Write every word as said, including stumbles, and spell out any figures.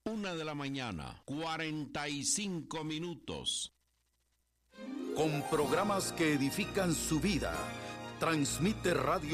Una de la mañana, cuarenta y cinco minutos. Con programas que edifican su vida, transmite Radio